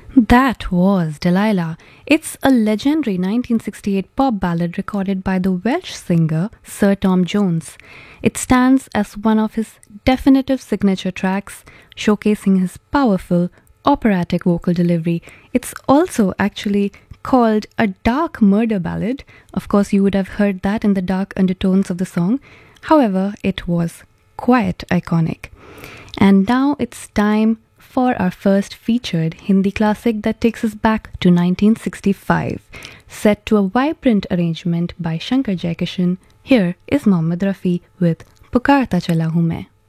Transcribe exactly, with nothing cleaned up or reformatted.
That was Delilah. It's a legendary nineteen sixty-eight pop ballad recorded by the Welsh singer Sir Tom Jones. It stands as one of his definitive signature tracks, showcasing his powerful operatic vocal delivery. It's also actually called a dark murder ballad. Of course, you would have heard that in the dark undertones of the song. However, it was quite iconic. And now it's time for our first featured Hindi classic that takes us back to nineteen sixty-five. Set to a vibrant arrangement by Shankar Jaikishan, here is Mohammad Rafi with Pukarta Chala Hu Main.